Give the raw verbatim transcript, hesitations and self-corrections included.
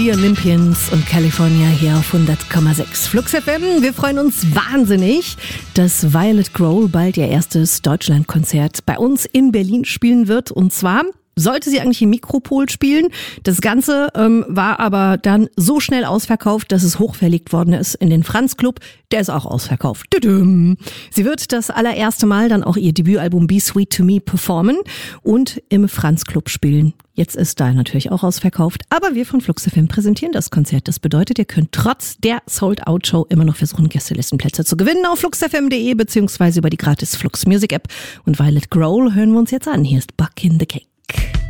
Die Olympians und California hier auf hundert Komma sechs Flux F M. Wir freuen uns wahnsinnig, dass Violet Grohl bald ihr erstes Deutschlandkonzert bei uns in Berlin spielen wird. Und zwar sollte sie eigentlich im Mikropol spielen. Das Ganze ähm, war aber dann so schnell ausverkauft, dass es hochverlegt worden ist in den Franz Club. Der ist auch ausverkauft. Tudum. Sie wird das allererste Mal dann auch ihr Debütalbum Be Sweet to Me performen und im Franz Club spielen. Jetzt ist da natürlich auch ausverkauft, aber wir von Flux F M präsentieren das Konzert. Das bedeutet, ihr könnt trotz der Sold-Out-Show immer noch versuchen, Gästelistenplätze zu gewinnen auf flux f m punkt de beziehungsweise über die gratis Flux Music App. Und Violet Grohl hören wir uns jetzt an. Hier ist Buck in the Cake.